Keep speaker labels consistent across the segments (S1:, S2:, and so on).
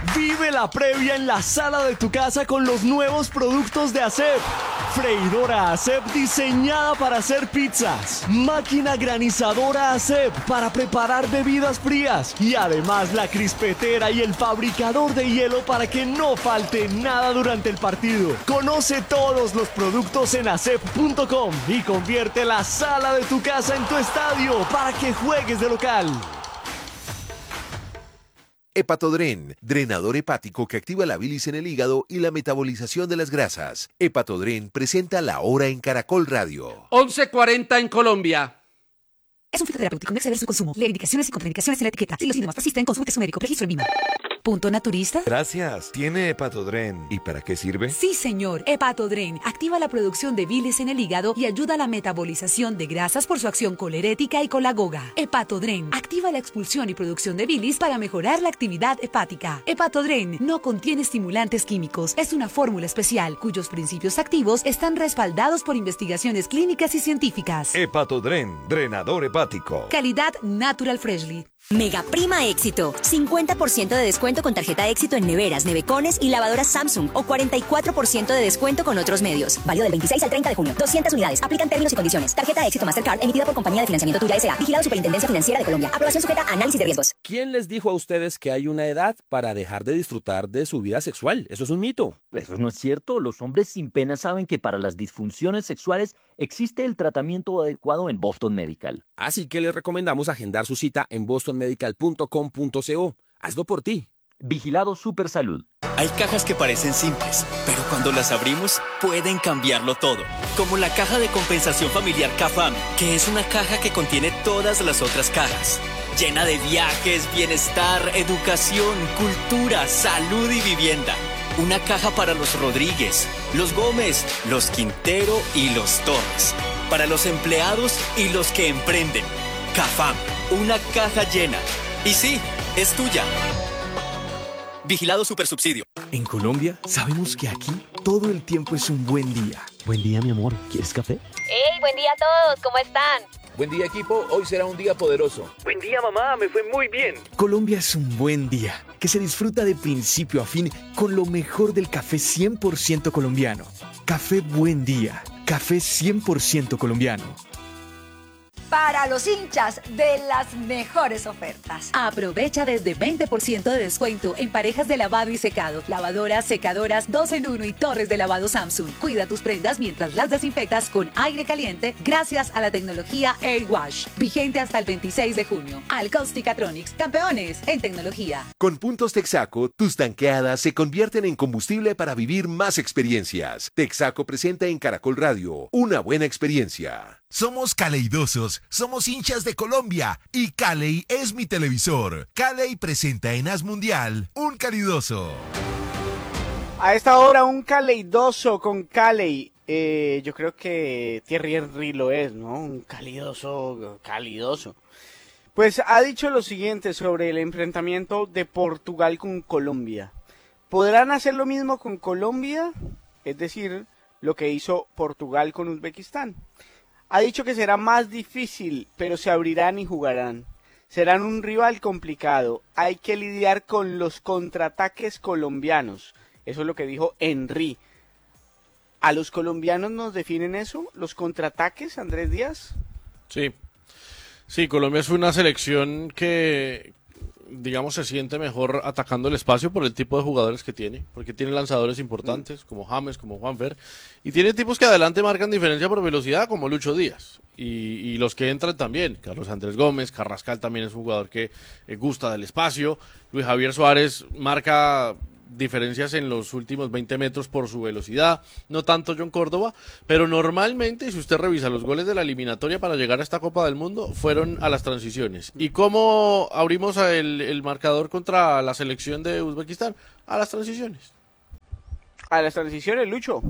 S1: Vive la previa en la sala de tu casa con los nuevos productos de ASEP. Freidora ASEP diseñada para hacer pizzas. Máquina granizadora ASEP para preparar bebidas frías. Y además la crispetera y el fabricador de hielo para que no falte nada durante el partido. Conoce todos los productos en asep.com y convierte la sala de tu casa en tu estadio para que juegues de local.
S2: Hepatodren, drenador hepático que activa la bilis en el hígado y la metabolización de las grasas. Hepatodren presenta La Hora en Caracol Radio.
S3: 11:40 en Colombia.
S4: Es un fitoterapéutico, no exceder su consumo. Lee indicaciones y contraindicaciones en la etiqueta. Si los síntomas persisten, consulte a su médico. Registro en VIMA. ¿Punto naturista?
S5: Gracias. ¿Tiene Hepatodren? ¿Y para qué sirve?
S4: Sí, señor. Hepatodren activa la producción de bilis en el hígado y ayuda a la metabolización de grasas por su acción colerética y colagoga. Hepatodren activa la expulsión y producción de bilis para mejorar la actividad hepática. Hepatodren no contiene estimulantes químicos. Es una fórmula especial cuyos principios activos están respaldados por investigaciones clínicas y científicas.
S5: Hepatodren, drenador hepático.
S4: Calidad Natural Freshly.
S6: Mega Prima Éxito. 50% de descuento con tarjeta Éxito en neveras, nevecones y lavadoras Samsung o 44% de descuento con otros medios. Válido del 26 al 30 de junio. 200 unidades. Aplican términos y condiciones. Tarjeta Éxito Mastercard emitida por Compañía de Financiamiento Tuya S.A. Vigilado Superintendencia Financiera de Colombia. Aprobación sujeta a análisis de riesgos.
S7: ¿Quién les dijo a ustedes que hay una edad para dejar de disfrutar de su vida sexual? Eso es un mito.
S8: Eso no es cierto. Los hombres sin pena saben que para las disfunciones sexuales existe el tratamiento adecuado en Boston Medical.
S7: Así que les recomendamos agendar su cita en bostonmedical.com.co. Hazlo por ti.
S8: Vigilado Supersalud.
S9: Hay cajas que parecen simples, pero cuando las abrimos pueden cambiarlo todo. Como la caja de compensación familiar CAFAM, que es una caja que contiene todas las otras cajas. Llena de viajes, bienestar, educación, cultura, salud y vivienda. Una caja para los Rodríguez, los Gómez, los Quintero y los Torres. Para los empleados y los que emprenden. CAFAM, una caja llena. Y sí, es tuya. Vigilado Supersubsidio.
S10: En Colombia sabemos que aquí todo el tiempo es un buen día. Buen día, mi amor. ¿Quieres café?
S11: ¡Hey! Buen día a todos. ¿Cómo están?
S12: Buen día, equipo. Hoy será un día poderoso.
S13: Buen día, mamá. Me fue muy bien.
S10: Colombia es un buen día que se disfruta de principio a fin con lo mejor del café 100% colombiano. Café Buen Día. Café 100% colombiano.
S14: Para los hinchas de las mejores ofertas.
S4: Aprovecha desde 20% de descuento en parejas de lavado y secado, lavadoras, secadoras, 2 en 1 y torres de lavado Samsung. Cuida tus prendas mientras las desinfectas con aire caliente gracias a la tecnología Air Wash. Vigente hasta el 26 de junio. Alcausticatronics, campeones en tecnología.
S2: Con puntos Texaco, tus tanqueadas se convierten en combustible para vivir más experiencias. Texaco presenta en Caracol Radio una buena experiencia.
S15: Somos caleidosos, somos hinchas de Colombia y Caley es mi televisor. Caley presenta en As Mundial un calidoso.
S16: A esta hora un caleidoso con Caley. Yo creo que Thierry Henry lo es, ¿no? Un calidoso. Pues ha dicho lo siguiente sobre el enfrentamiento de Portugal con Colombia. ¿Podrán hacer lo mismo con Colombia? Es decir, lo que hizo Portugal con Uzbekistán. Ha dicho que será más difícil, pero se abrirán y jugarán. Serán un rival complicado. Hay que lidiar con los contraataques colombianos. Eso es lo que dijo Henry. ¿A los colombianos nos definen eso? ¿Los contraataques, Andrés Díaz?
S17: Sí, Colombia es una selección que, digamos, se siente mejor atacando el espacio por el tipo de jugadores que tiene, porque tiene lanzadores importantes como James, como Juanfer, y tiene tipos que adelante marcan diferencia por velocidad como Lucho Díaz, y los que entran también, Carlos Andrés Gómez, Carrascal también es un jugador que gusta del espacio, Luis Javier Suárez marca diferencias en los últimos 20 metros por su velocidad, no tanto John Córdoba, pero normalmente, si usted revisa los goles de la eliminatoria para llegar a esta Copa del Mundo, fueron a las transiciones. ¿Y cómo abrimos el marcador contra la selección de Uzbekistán? A las transiciones.
S16: A las transiciones, Lucho.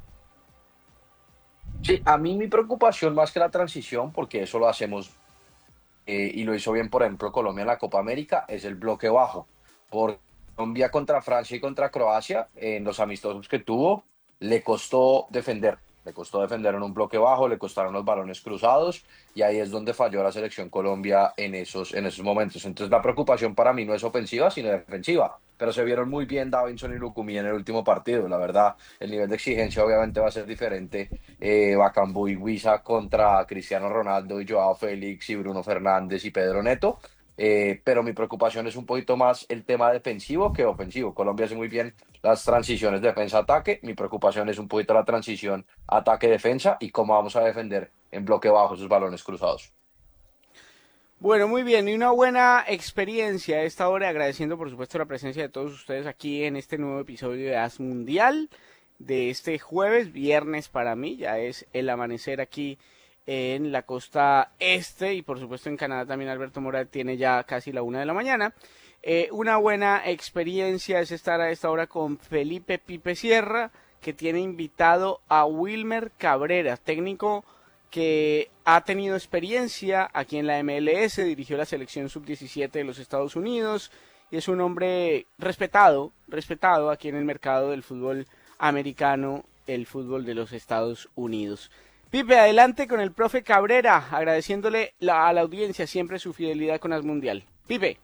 S18: Sí, a mí mi preocupación más que la transición, porque eso lo hacemos y lo hizo bien, por ejemplo, Colombia en la Copa América, es el bloque bajo. Por Colombia contra Francia y contra Croacia, en los amistosos que tuvo, le costó defender en un bloque bajo, le costaron los balones cruzados y ahí es donde falló la selección Colombia en esos momentos. Entonces la preocupación para mí no es ofensiva, sino defensiva. pero se vieron muy bien Davinson y Lucumí en el último partido. La verdad, el nivel de exigencia obviamente va a ser diferente. Bakambu y Wisa contra Cristiano Ronaldo y Joao Félix y Bruno Fernández y Pedro Neto. Pero mi preocupación es un poquito más el tema defensivo que ofensivo. Colombia hace muy bien las transiciones defensa-ataque. Mi preocupación es un poquito la transición ataque-defensa y cómo vamos a defender en bloque bajo esos balones cruzados.
S16: Bueno, muy bien, y una buena experiencia a esta hora, agradeciendo por supuesto la presencia de todos ustedes aquí en este nuevo episodio de As Mundial de este jueves, viernes para mí, ya es el amanecer aquí en la costa este y por supuesto en Canadá también Alberto Mora tiene ya casi la 1 de la mañana. Una buena experiencia es estar a esta hora con Felipe Pipe Sierra, que tiene invitado a Wilmer Cabrera, técnico que ha tenido experiencia aquí en la MLS, dirigió la selección sub-17 de los Estados Unidos y es un hombre respetado aquí en el mercado del fútbol americano, el fútbol de los Estados Unidos. Pipe, adelante con el profe Cabrera, agradeciéndole a la audiencia siempre su fidelidad con As Mundial. Pipe.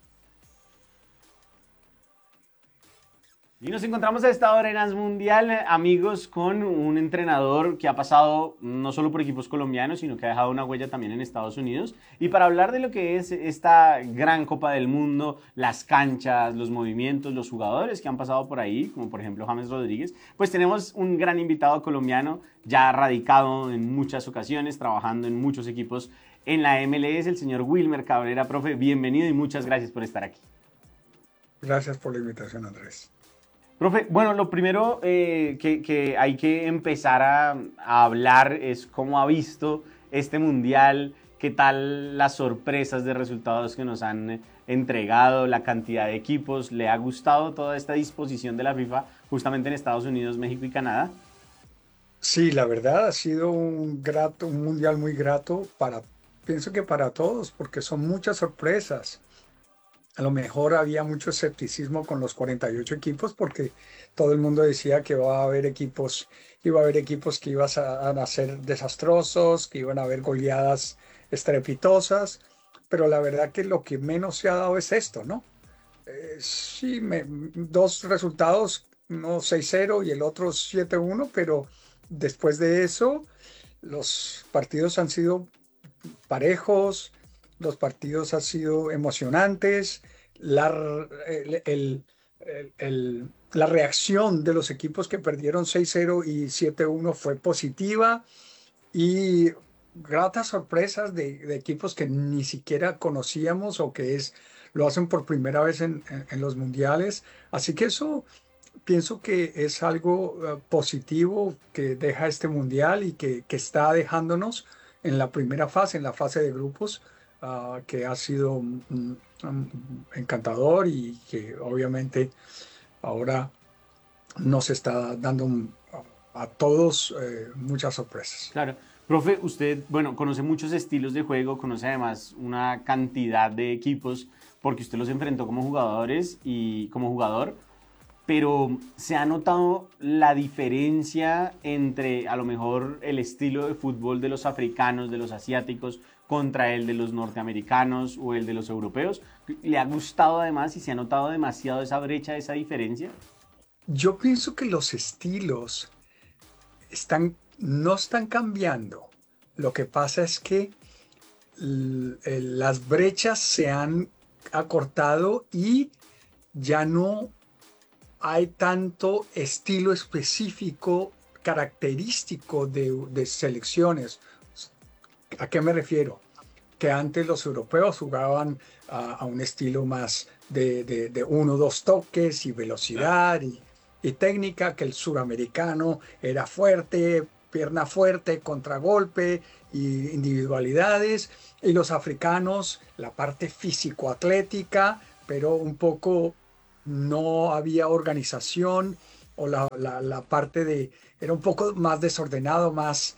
S19: Y nos encontramos a esta hora en As Mundial, amigos, con un entrenador que ha pasado no solo por equipos colombianos, sino que ha dejado una huella también en Estados Unidos. Y para hablar de lo que es esta gran Copa del Mundo, las canchas, los movimientos, los jugadores que han pasado por ahí, como por ejemplo James Rodríguez, pues tenemos un gran invitado colombiano, ya radicado en muchas ocasiones, trabajando en muchos equipos en la MLS, el señor Wilmer Cabrera. Profe, bienvenido y muchas gracias por estar aquí.
S20: Gracias por la invitación, Andrés.
S19: Profe, bueno, lo primero que hay que empezar a hablar es cómo ha visto este Mundial, qué tal las sorpresas de resultados que nos han entregado, la cantidad de equipos, ¿le ha gustado toda esta disposición de la FIFA justamente en Estados Unidos, México y Canadá?
S20: Sí, la verdad ha sido un Mundial muy grato pienso que para todos, porque son muchas sorpresas. A lo mejor había mucho escepticismo con los 48 equipos porque todo el mundo decía que iba a haber equipos que iban a ser desastrosos, que iban a haber goleadas estrepitosas, pero la verdad que lo que menos se ha dado es esto, ¿no? Sí, dos resultados, uno 6-0 y el otro 7-1, pero después de eso los partidos han sido parejos. Los partidos han sido emocionantes, la reacción de los equipos que perdieron 6-0 y 7-1 fue positiva y gratas sorpresas de equipos que ni siquiera conocíamos o que lo hacen por primera vez en los mundiales. Así que eso pienso que es algo positivo que deja este mundial y que está dejándonos en la primera fase, en la fase de grupos, que ha sido encantador y que obviamente ahora nos está dando a todos muchas sorpresas.
S19: Claro. Profe, usted, bueno, conoce muchos estilos de juego, conoce además una cantidad de equipos porque usted los enfrentó como jugadores y como jugador, pero ¿se ha notado la diferencia entre a lo mejor el estilo de fútbol de los africanos, de los asiáticos, contra el de los norteamericanos o el de los europeos? ¿Le ha gustado además y se ha notado demasiado esa brecha, esa diferencia?
S20: Yo pienso que los estilos no están cambiando. Lo que pasa es que las brechas se han acortado y ya no hay tanto estilo específico característico de selecciones. ¿A qué me refiero? Que antes los europeos jugaban a un estilo más de 1 o 2 toques y velocidad y técnica, que el suramericano era fuerte, pierna fuerte, contragolpe y individualidades, y los africanos la parte físico-atlética, pero un poco no había organización o la parte era un poco más desordenado, más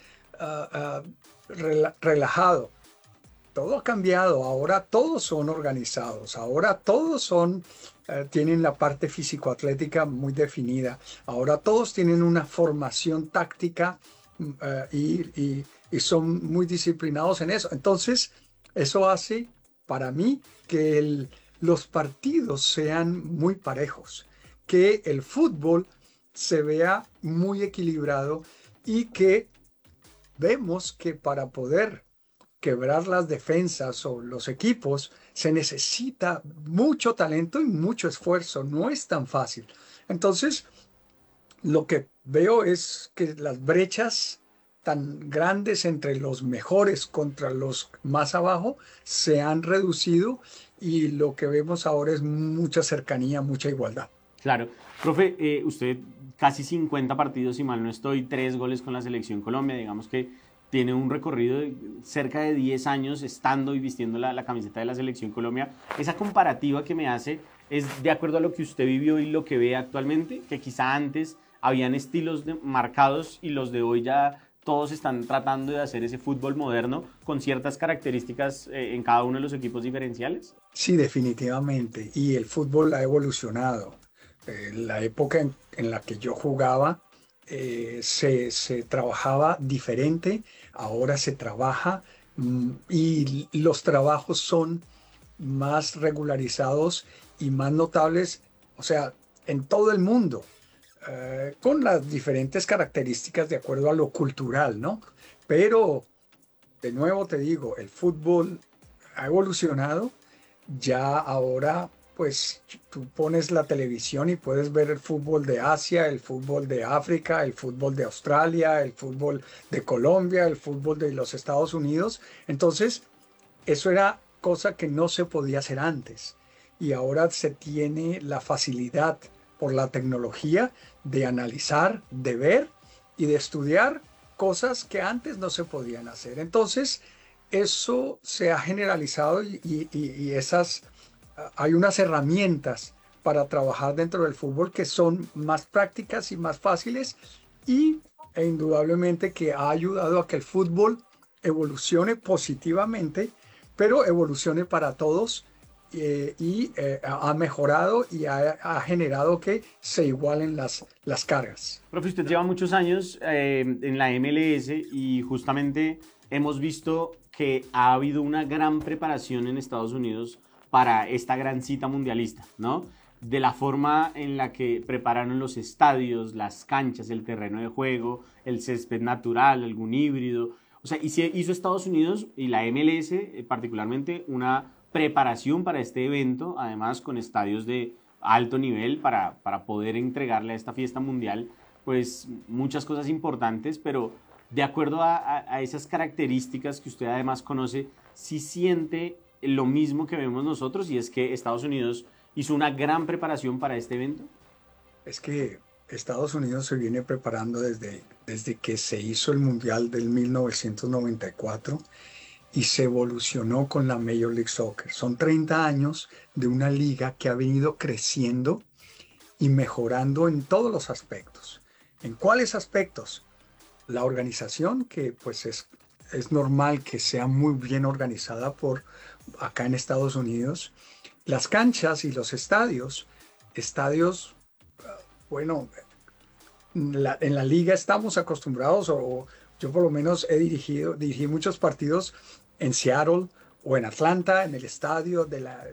S20: relajado. Todo ha cambiado, ahora todos son organizados, ahora todos tienen la parte físico-atlética muy definida, ahora todos tienen una formación táctica y son muy disciplinados en eso. Entonces, eso hace para mí que los partidos sean muy parejos. que el fútbol se vea muy equilibrado y que vemos que para poder quebrar las defensas o los equipos se necesita mucho talento y mucho esfuerzo. No es tan fácil. Entonces, lo que veo es que las brechas tan grandes entre los mejores contra los más abajo se han reducido y lo que vemos ahora es mucha cercanía, mucha igualdad.
S19: Claro. Profe, usted casi 50 partidos, si mal no estoy, 3 goles con la Selección Colombia, digamos que tiene un recorrido de cerca de 10 años estando y vistiendo la camiseta de la Selección Colombia. Esa comparativa que me hace es de acuerdo a lo que usted vivió y lo que ve actualmente, que quizá antes habían estilos marcados y los de hoy ya todos están tratando de hacer ese fútbol moderno con ciertas características en cada uno de los equipos diferenciales.
S20: Sí, definitivamente. Y el fútbol ha evolucionado. La época en la que yo jugaba se trabajaba diferente, ahora se trabaja y los trabajos son más regularizados y más notables, o sea, en todo el mundo, con las diferentes características de acuerdo a lo cultural, ¿no? Pero, de nuevo te digo, el fútbol ha evolucionado, ya ahora pues tú pones la televisión y puedes ver el fútbol de Asia, el fútbol de África, el fútbol de Australia, el fútbol de Colombia, el fútbol de los Estados Unidos. Entonces, eso era cosa que no se podía hacer antes. Y ahora se tiene la facilidad por la tecnología de analizar, de ver y de estudiar cosas que antes no se podían hacer. Entonces, eso se ha generalizado y esas... Hay unas herramientas para trabajar dentro del fútbol que son más prácticas y más fáciles e indudablemente que ha ayudado a que el fútbol evolucione positivamente, pero evolucione para todos ha mejorado y ha generado que se igualen las cargas.
S19: Profe, usted lleva muchos años en la MLS y justamente hemos visto que ha habido una gran preparación en Estados Unidos para esta gran cita mundialista, ¿no? De la forma en la que prepararon los estadios, las canchas, el terreno de juego, el césped natural, algún híbrido. O sea, hizo Estados Unidos y la MLS particularmente una preparación para este evento, además con estadios de alto nivel para poder entregarle a esta fiesta mundial pues muchas cosas importantes, pero de acuerdo a esas características que usted además conoce, ¿sí siente lo mismo que vemos nosotros, y es que Estados Unidos hizo una gran preparación para este evento?
S20: Es que Estados Unidos se viene preparando desde que se hizo el Mundial del 1994 y se evolucionó con la Major League Soccer. Son 30 años de una liga que ha venido creciendo y mejorando en todos los aspectos. ¿En cuáles aspectos? La organización, que pues es normal que sea muy bien organizada por acá en Estados Unidos. Las canchas y los estadios, bueno, en la liga estamos acostumbrados, o yo por lo menos dirigí muchos partidos en Seattle o en Atlanta, en el estadio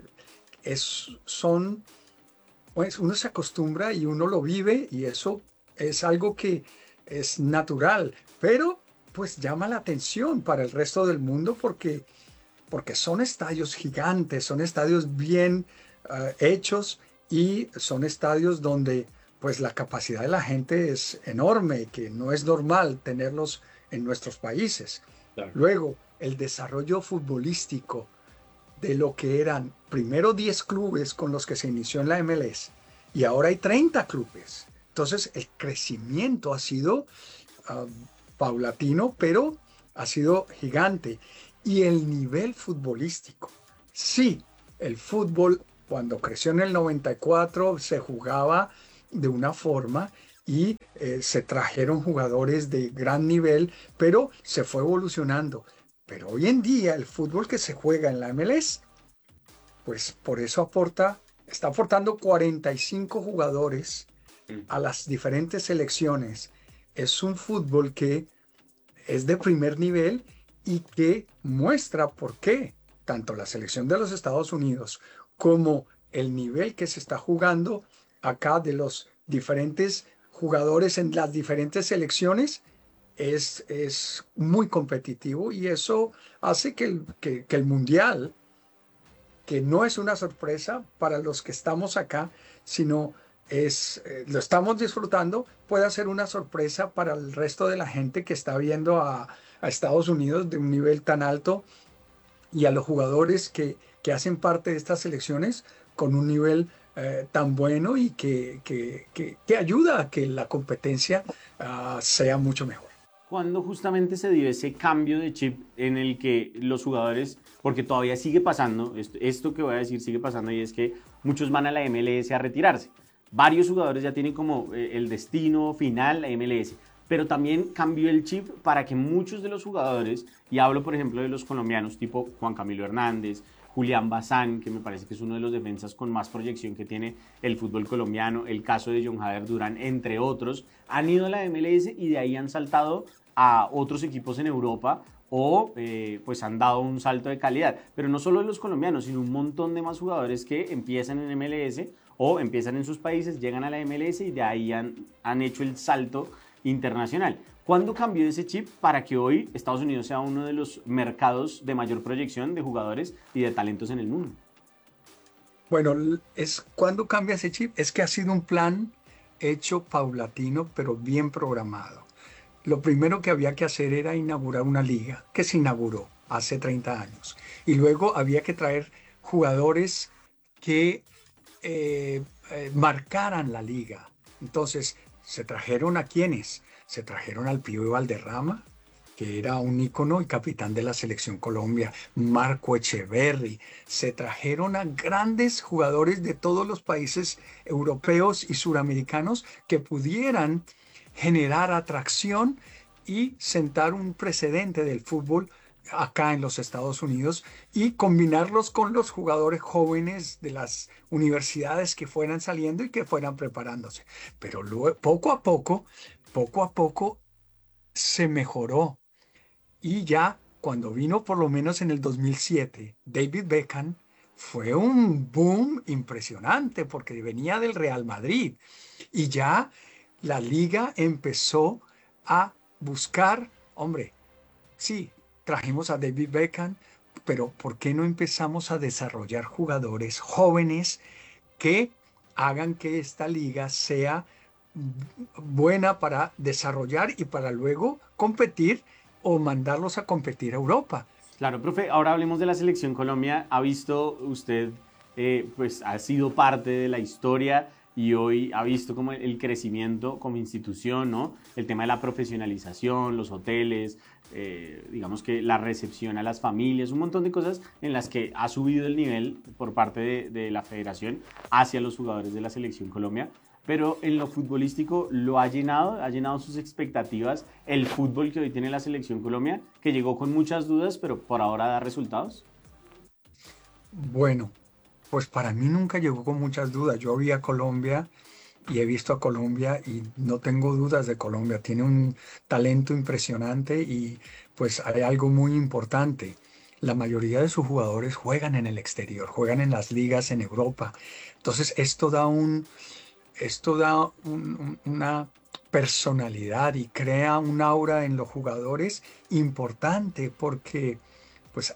S20: pues uno se acostumbra y uno lo vive, y eso es algo que es natural, pero pues llama la atención para el resto del mundo porque son estadios gigantes, son estadios bien hechos, y son estadios donde pues la capacidad de la gente es enorme, que no es normal tenerlos en nuestros países. Claro. Luego, el desarrollo futbolístico de lo que eran primero 10 clubes con los que se inició en la MLS, y ahora hay 30 clubes. Entonces, el crecimiento ha sido paulatino, pero ha sido gigante. Y el nivel futbolístico. Sí, el fútbol cuando creció en el 94 se jugaba de una forma y se trajeron jugadores de gran nivel, pero se fue evolucionando. Pero hoy en día el fútbol que se juega en la MLS, pues por eso está aportando 45 jugadores a las diferentes selecciones. Es un fútbol que es de primer nivel y que muestra por qué tanto la selección de los Estados Unidos como el nivel que se está jugando acá de los diferentes jugadores en las diferentes selecciones es muy competitivo y eso hace que el Mundial, que no es una sorpresa para los que estamos acá, sino lo estamos disfrutando, puede ser una sorpresa para el resto de la gente que está viendo a Estados Unidos de un nivel tan alto y a los jugadores que hacen parte de estas selecciones con un nivel tan bueno y que ayuda a que la competencia sea mucho mejor.
S19: ¿Cuándo justamente se dio ese cambio de chip en el que los jugadores, porque todavía sigue pasando, esto que voy a decir sigue pasando, y es que muchos van a la MLS a retirarse? Varios jugadores ya tienen como el destino final la MLS, pero también cambió el chip para que muchos de los jugadores, y hablo por ejemplo de los colombianos tipo Juan Camilo Hernández, Julián Bazán, que me parece que es uno de los defensas con más proyección que tiene el fútbol colombiano, el caso de John Jader Durán, entre otros, han ido a la MLS y de ahí han saltado a otros equipos en Europa o pues han dado un salto de calidad. Pero no solo de los colombianos, sino un montón de más jugadores que empiezan en MLS o empiezan en sus países, llegan a la MLS y de ahí han hecho el salto internacional. ¿Cuándo cambió ese chip para que hoy Estados Unidos sea uno de los mercados de mayor proyección de jugadores y de talentos en el mundo?
S20: Bueno, ¿cuándo cambia ese chip? Es que ha sido un plan hecho paulatino, pero bien programado. Lo primero que había que hacer era inaugurar una liga, que se inauguró hace 30 años. Y luego había que traer jugadores que marcaran la liga. Entonces, ¿se trajeron a quiénes? Se trajeron al Pío Valderrama, que era un ícono y capitán de la Selección Colombia, Marco Echeverri. Se trajeron a grandes jugadores de todos los países europeos y suramericanos que pudieran generar atracción y sentar un precedente del fútbol acá en los Estados Unidos y combinarlos con los jugadores jóvenes de las universidades que fueran saliendo y que fueran preparándose. Pero luego, poco a poco se mejoró. Y ya cuando vino por lo menos en el 2007 David Beckham, fue un boom impresionante porque venía del Real Madrid y ya la liga empezó a buscar, hombre, sí, trajimos a David Beckham, pero ¿por qué no empezamos a desarrollar jugadores jóvenes que hagan que esta liga sea buena para desarrollar y para luego competir o mandarlos a competir a Europa?
S19: Claro, profe, ahora hablemos de la Selección Colombia. ¿Ha visto usted, pues ha sido parte de la historia y hoy ha visto como el crecimiento como institución, ¿no? El tema de la profesionalización, los hoteles, digamos que la recepción a las familias, un montón de cosas en las que ha subido el nivel por parte de la federación hacia los jugadores de la Selección Colombia? Pero en lo futbolístico lo ha llenado sus expectativas el fútbol que hoy tiene la Selección Colombia, que llegó con muchas dudas, pero por ahora da resultados.
S20: Bueno, pues para mí nunca llegó con muchas dudas. Yo vi a Colombia y he visto a Colombia y no tengo dudas de Colombia. Tiene un talento impresionante y pues hay algo muy importante. La mayoría de sus jugadores juegan en el exterior, juegan en las ligas en Europa. Entonces esto da una personalidad y crea un aura en los jugadores importante porque pues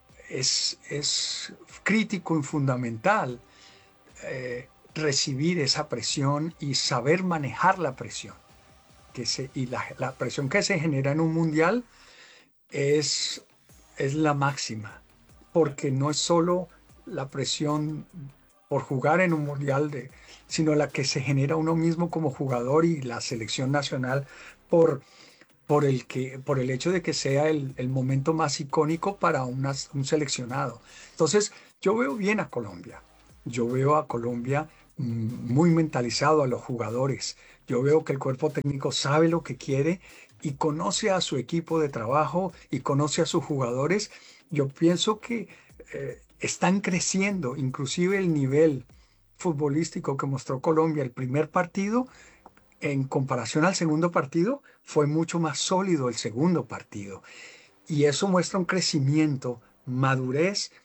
S20: es crítico y fundamental recibir esa presión y saber manejar la presión. La presión que se genera en un mundial es la máxima, porque no es solo la presión por jugar en un mundial, sino la que se genera uno mismo como jugador y la selección nacional por el hecho de que sea el momento más icónico para un seleccionado. Entonces, yo veo bien a Colombia. Yo veo a Colombia muy mentalizado a los jugadores. Yo veo que el cuerpo técnico sabe lo que quiere y conoce a su equipo de trabajo y conoce a sus jugadores. Yo pienso que están creciendo, inclusive el nivel futbolístico que mostró Colombia el primer partido, en comparación al segundo partido, fue mucho más sólido el segundo partido. Y eso muestra un crecimiento, madurez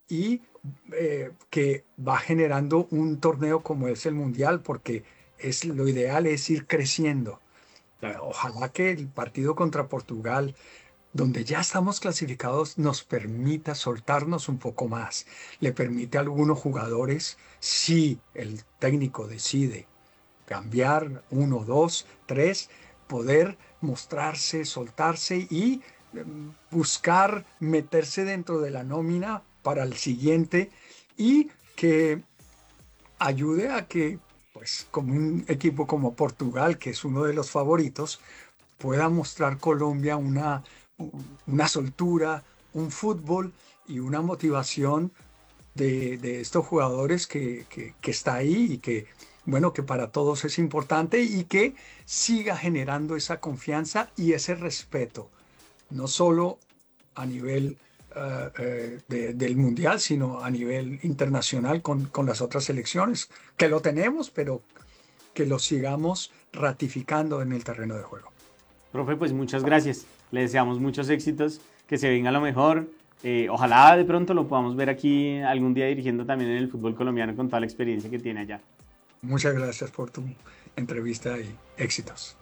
S20: y que va generando un torneo como es el Mundial, porque lo ideal es ir creciendo. Ojalá que el partido contra Portugal, donde ya estamos clasificados, nos permita soltarnos un poco más. Le permite a algunos jugadores, si el técnico decide cambiar 1, 2, 3, poder mostrarse, soltarse y buscar meterse dentro de la nómina para el siguiente, y que ayude a que, pues, como un equipo como Portugal, que es uno de los favoritos, pueda mostrar Colombia una soltura, un fútbol y una motivación de estos jugadores que está ahí, y que, bueno, que para todos es importante, y que siga generando esa confianza y ese respeto, no solo a nivel del Mundial, sino a nivel internacional con las otras selecciones, que lo tenemos, pero que lo sigamos ratificando en el terreno de juego.
S19: Profe, pues muchas gracias. Le deseamos muchos éxitos, que se venga lo mejor. Ojalá de pronto lo podamos ver aquí algún día dirigiendo también en el fútbol colombiano con toda la experiencia que tiene allá.
S20: Muchas gracias por tu entrevista y éxitos.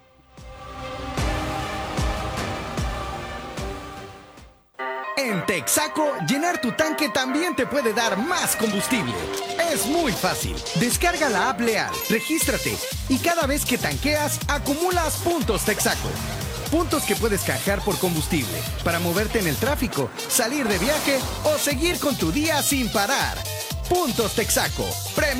S21: En Texaco, llenar tu tanque también te puede dar más combustible. Es muy fácil. Descarga la app Leal, regístrate y cada vez que tanqueas, acumulas puntos Texaco. Puntos que puedes canjear por combustible, para moverte en el tráfico, salir de viaje o seguir con tu día sin parar. Puntos Texaco. Premia